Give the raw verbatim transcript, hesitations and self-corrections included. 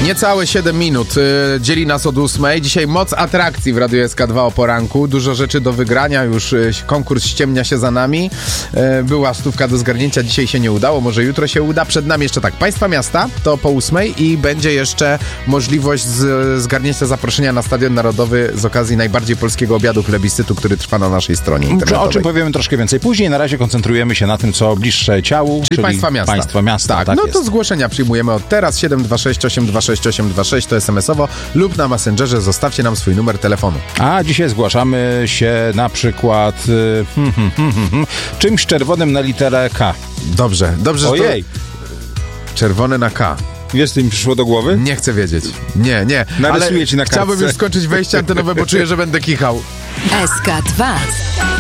Niecałe siedem minut y, dzieli nas od ósmej. Dzisiaj moc atrakcji w Radiu S K dwa o poranku. Dużo rzeczy do wygrania, już y, konkurs ściemnia się za nami. Y, była stówka do zgarnięcia, dzisiaj się nie udało, może jutro się uda. Przed nami jeszcze tak, Państwa Miasta, to po ósmej i będzie jeszcze możliwość z, zgarnięcia zaproszenia na Stadion Narodowy z okazji najbardziej polskiego obiadu plebiscytu, który trwa na naszej stronie internetowej. O czym powiemy troszkę więcej później. Na razie koncentrujemy się na tym, co bliższe ciału, czyli, czyli Państwa Miasta. Państwa Miasta. Tak, tak no jest. to zgłoszenia przyjmujemy od teraz. siedem dwa sześć osiem dwa sześć osiem dwa sześć to es em esowo lub na Messengerze zostawcie nam swój numer telefonu. A dzisiaj zgłaszamy się na przykład y, hmm, hmm, hmm, hmm, czymś czerwonym na literę K. Dobrze, dobrze, Ojej. że to... Czerwony na K. Wiesz, co mi przyszło do głowy? Nie chcę wiedzieć. Nie, nie. Narysuję ale ci na kartce. chciałbym już skończyć wejście antenowe, bo czuję, że będę kichał. S K dwa.